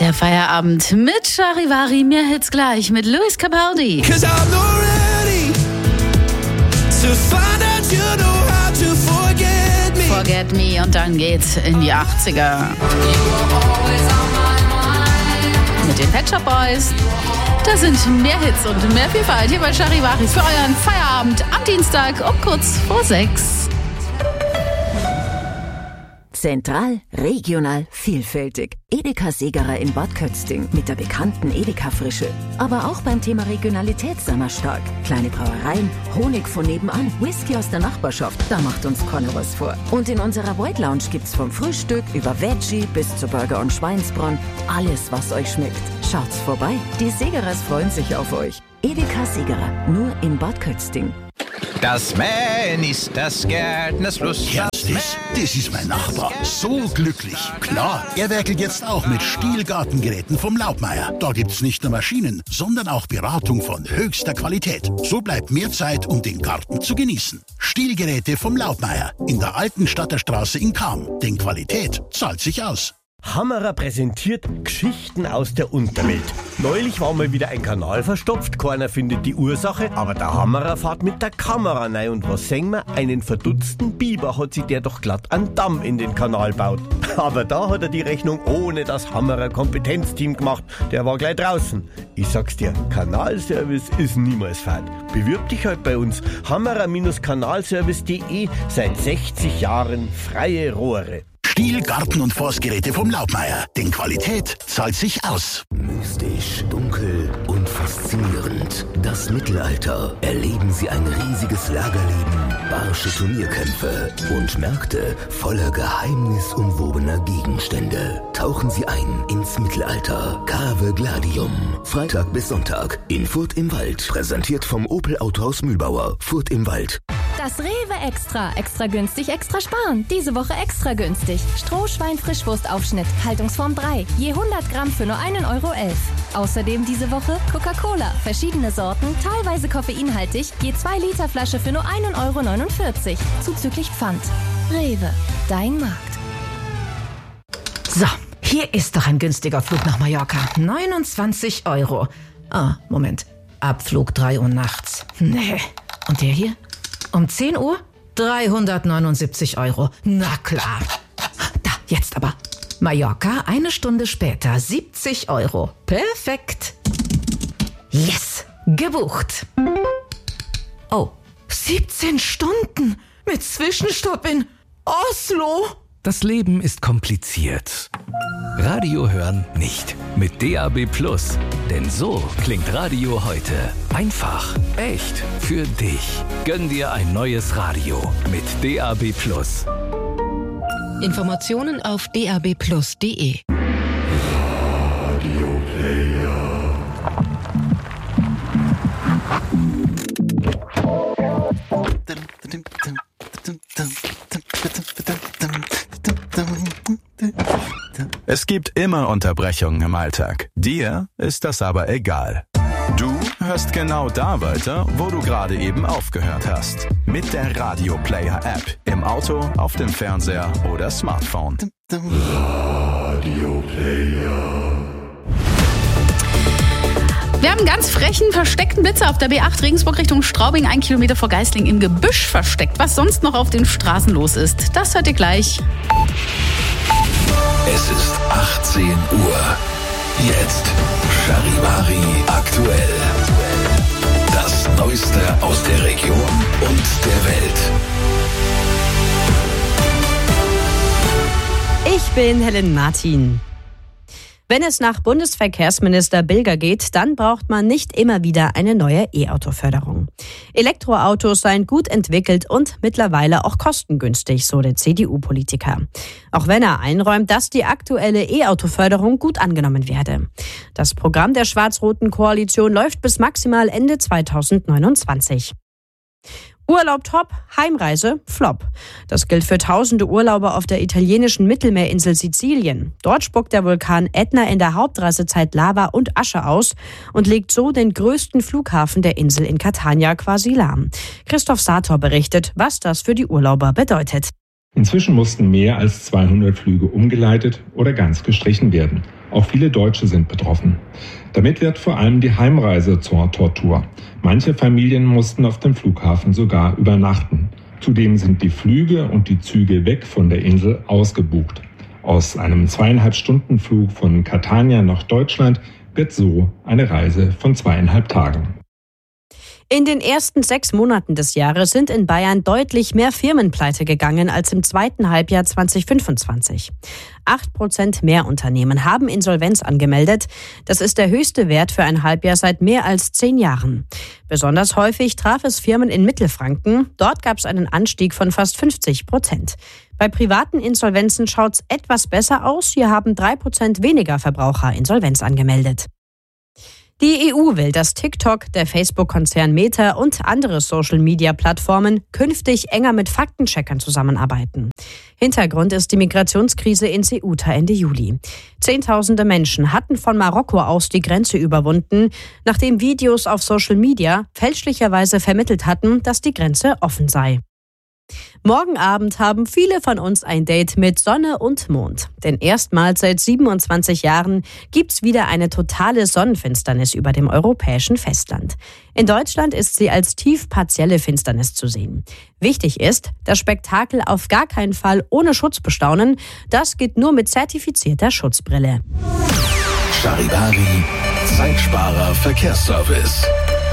Der Feierabend mit Charivari, mehr Hits gleich mit Luis Capaldi. 'Cause I'm not ready to find out you know how to forget me. Forget Me und dann geht's in die 80er. Mit den Pet Shop Boys. Da sind mehr Hits und mehr Vielfalt hier bei Charivari für euren Feierabend am Dienstag um kurz vor 6. Zentral, regional, vielfältig. Edeka Segerer in Bad Kötzting mit der bekannten Edeka-Frische. Aber auch beim Thema Regionalität sommerstark. Kleine Brauereien, Honig von nebenan, Whisky aus der Nachbarschaft, da macht uns keiner was vor. Und in unserer White Lounge gibt's vom Frühstück über Veggie bis zu Burger und Schweinsbraten alles, was euch schmeckt. Schaut's vorbei, die Segerers freuen sich auf euch. Edeka Segerer, nur in Bad Kötzting. Das Mähen ist das Gärtnerslust. Kerstis, das ist mein Nachbar. So glücklich. Klar, er werkelt jetzt auch mit Stielgartengeräten vom Laubmeier. Da gibt's nicht nur Maschinen, sondern auch Beratung von höchster Qualität. So bleibt mehr Zeit, um den Garten zu genießen. Stielgeräte vom Laubmeier in der alten Stadterstraße in Cham. Denn Qualität zahlt sich aus. Hammerer präsentiert Geschichten aus der Unterwelt. Neulich war mal wieder ein Kanal verstopft, keiner findet die Ursache, aber der Hammerer fährt mit der Kamera rein und was sehen wir? Einen verdutzten Biber hat sich der doch glatt einen Damm in den Kanal baut. Aber da hat er die Rechnung ohne das Hammerer Kompetenzteam gemacht, der war gleich draußen. Ich sag's dir, Kanalservice ist niemals fad. Bewirb dich halt bei uns, hammerer-kanalservice.de, seit 60 Jahren freie Rohre. Stiel, Garten- und Forstgeräte vom Laubmeier. Denn Qualität zahlt sich aus. Mystisch, dunkel und faszinierend. Das Mittelalter. Erleben Sie ein riesiges Lagerleben, barsche Turnierkämpfe und Märkte voller geheimnisumwobener Gegenstände. Tauchen Sie ein ins Mittelalter. Cave Gladium. Freitag bis Sonntag in Furth im Wald. Präsentiert vom Opel Autohaus Mühlbauer. Furth im Wald. Das Rewe Extra. Extra günstig, extra sparen. Diese Woche extra günstig. Strohschwein-Frischwurstaufschnitt. Haltungsform 3. Je 100 Gramm für nur 1,11 €. Außerdem diese Woche Coca-Cola. Verschiedene Sorten, teilweise koffeinhaltig. Je 2 Liter Flasche für nur 1,49 €. Zuzüglich Pfand. Rewe. Dein Markt. So, hier ist doch ein günstiger Flug nach Mallorca. 29 €. Ah, Moment. Abflug 3 Uhr nachts. Nee. Und der hier? Um 10 Uhr? 379 €. Na klar. Da, jetzt aber. Mallorca, 1 Stunde später, 70 €. Perfekt. Yes, gebucht. Oh, 17 Stunden mit Zwischenstopp in Oslo. Das Leben ist kompliziert. Radio hören nicht. Mit DAB+. Denn so klingt Radio heute. Einfach, echt, für dich. Gönn dir ein neues Radio mit DAB+. Informationen auf dabplus.de. Radio Player. Es gibt immer Unterbrechungen im Alltag. Dir ist das aber egal. Du hörst genau da weiter, wo du gerade eben aufgehört hast. Mit der Radio Player App. Im Auto, auf dem Fernseher oder Smartphone. Radio Player. Wir haben einen ganz frechen, versteckten Blitzer auf der B8 Regensburg Richtung Straubing, 1 Kilometer vor Geisling im Gebüsch versteckt. Was sonst noch auf den Straßen los ist, das hört ihr gleich. Es ist 18 Uhr. Jetzt Charivari aktuell. Das Neueste aus der Region und der Welt. Ich bin Helen Martin. Wenn es nach Bundesverkehrsminister Bilger geht, dann braucht man nicht immer wieder eine neue E-Auto-Förderung. Elektroautos seien gut entwickelt und mittlerweile auch kostengünstig, so der CDU-Politiker. Auch wenn er einräumt, dass die aktuelle E-Auto-Förderung gut angenommen werde. Das Programm der schwarz-roten Koalition läuft bis maximal Ende 2029. Urlaub top, Heimreise flop. Das gilt für tausende Urlauber auf der italienischen Mittelmeerinsel Sizilien. Dort spuckt der Vulkan Ätna in der Hauptreisezeit Lava und Asche aus und legt so den größten Flughafen der Insel in Catania quasi lahm. Christoph Sator berichtet, was das für die Urlauber bedeutet. Inzwischen mussten mehr als 200 Flüge umgeleitet oder ganz gestrichen werden. Auch viele Deutsche sind betroffen. Damit wird vor allem die Heimreise zur Tortur. Manche Familien mussten auf dem Flughafen sogar übernachten. Zudem sind die Flüge und die Züge weg von der Insel ausgebucht. Aus einem 2,5-Stunden-Flug von Catania nach Deutschland wird so eine Reise von 2,5 Tagen. In den ersten 6 Monaten des Jahres sind in Bayern deutlich mehr Firmen pleite gegangen als im zweiten Halbjahr 2025. 8% mehr Unternehmen haben Insolvenz angemeldet. Das ist der höchste Wert für ein Halbjahr seit mehr als 10 Jahren. Besonders häufig traf es Firmen in Mittelfranken. Dort gab es einen Anstieg von fast 50%. Bei privaten Insolvenzen schaut es etwas besser aus. Hier haben 3% weniger Verbraucher Insolvenz angemeldet. Die EU will, dass TikTok, der Facebook-Konzern Meta und andere Social-Media-Plattformen künftig enger mit Faktencheckern zusammenarbeiten. Hintergrund ist die Migrationskrise in Ceuta Ende Juli. Zehntausende Menschen hatten von Marokko aus die Grenze überwunden, nachdem Videos auf Social Media fälschlicherweise vermittelt hatten, dass die Grenze offen sei. Morgen Abend haben viele von uns ein Date mit Sonne und Mond. Denn erstmals seit 27 Jahren gibt's wieder eine totale Sonnenfinsternis über dem europäischen Festland. In Deutschland ist sie als tief partielle Finsternis zu sehen. Wichtig ist, das Spektakel auf gar keinen Fall ohne Schutz bestaunen. Das geht nur mit zertifizierter Schutzbrille. Charivari, Zeitsparer Verkehrsservice.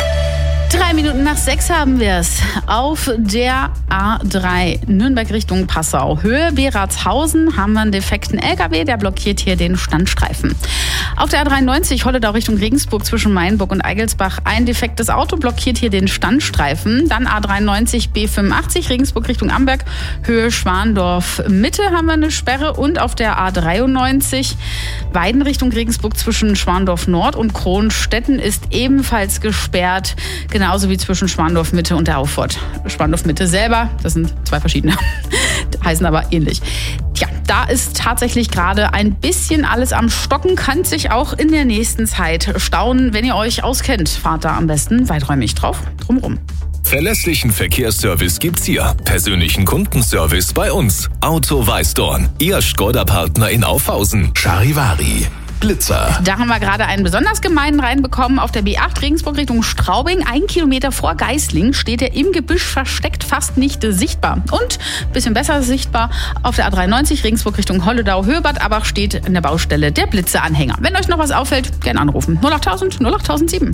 3 Minuten nach 6 haben wir es. Auf der A3 Nürnberg Richtung Passau, Höhe Beratshausen, haben wir einen defekten LKW, der blockiert hier den Standstreifen. Auf der A93 Holledau Richtung Regensburg zwischen Mainburg und Eigelsbach, ein defektes Auto blockiert hier den Standstreifen. Dann A93 B85 Regensburg Richtung Amberg, Höhe Schwandorf Mitte haben wir eine Sperre. Und auf der A93 Weiden Richtung Regensburg zwischen Schwandorf Nord und Kronstetten ist ebenfalls gesperrt. Genauso wie zwischen Schwandorf Mitte und der Auffahrt. Schwandorf Mitte selber, das sind 2 verschiedene, heißen aber ähnlich. Tja, da ist tatsächlich gerade ein bisschen alles am Stocken, kann sich auch in der nächsten Zeit stauen. Wenn ihr euch auskennt, fahrt da am besten weiträumig drumrum. Verlässlichen Verkehrsservice gibt's hier. Persönlichen Kundenservice bei uns. Auto Weißdorn, Ihr Skoda-Partner in Aufhausen. Charivari. Blitzer. Da haben wir gerade einen besonders gemeinen reinbekommen. Auf der B8 Regensburg Richtung Straubing, 1 Kilometer vor Geislingen, steht er im Gebüsch versteckt, fast nicht sichtbar. Und ein bisschen besser sichtbar auf der A93 Regensburg Richtung Holledau, Höhe Bad Abach steht in der Baustelle der Blitzeanhänger. Wenn euch noch was auffällt, gerne anrufen. 08000 08007.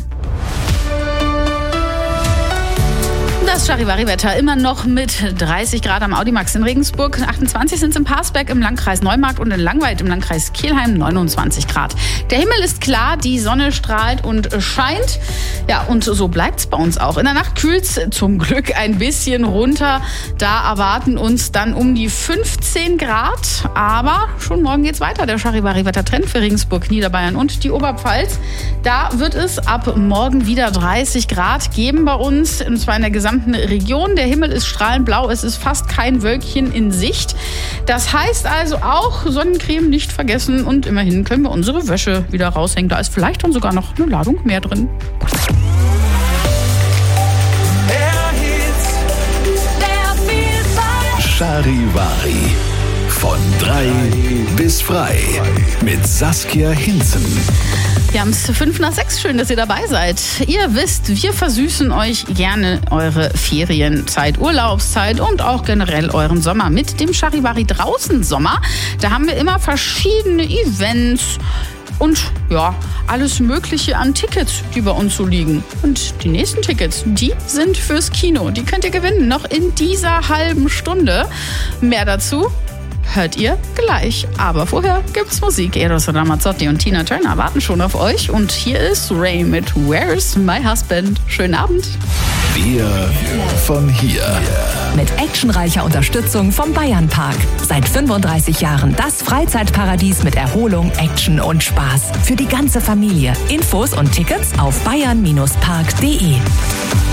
Das Charivari-Wetter immer noch mit 30 Grad am Audimax in Regensburg. 28 sind es im Parsberg im Landkreis Neumarkt und in Langweid im Landkreis Kelheim 29 Grad. Der Himmel ist klar, die Sonne strahlt und scheint. Ja, und so bleibt es bei uns auch. In der Nacht kühlt es zum Glück ein bisschen runter. Da erwarten uns dann um die 15 Grad. Aber schon morgen geht's weiter. Der Charivari-Wettertrend für Regensburg, Niederbayern und die Oberpfalz. Da wird es ab morgen wieder 30 Grad geben bei uns. Und zwar in der gesamten Region. Der Himmel ist strahlend blau, es ist fast kein Wölkchen in Sicht. Das heißt also auch Sonnencreme nicht vergessen und immerhin können wir unsere Wäsche wieder raushängen. Da ist vielleicht dann sogar noch eine Ladung mehr drin. Charivari. Von 3 bis frei. Mit Saskia Hinzen. Wir haben es 5 nach 6. Schön, dass ihr dabei seid. Ihr wisst, wir versüßen euch gerne eure Ferienzeit, Urlaubszeit und auch generell euren Sommer mit dem Charivari draußen Sommer. Da haben wir immer verschiedene Events und ja, alles Mögliche an Tickets, die bei uns so liegen. Und die nächsten Tickets, die sind fürs Kino. Die könnt ihr gewinnen, noch in dieser halben Stunde. Mehr dazu hört ihr gleich. Aber vorher gibt's Musik. Eros Ramazzotti und Tina Turner warten schon auf euch. Und hier ist Ray mit Where's My Husband. Schönen Abend. Wir von hier. Mit actionreicher Unterstützung vom Bayernpark. Seit 35 Jahren das Freizeitparadies mit Erholung, Action und Spaß. Für die ganze Familie. Infos und Tickets auf bayern-park.de.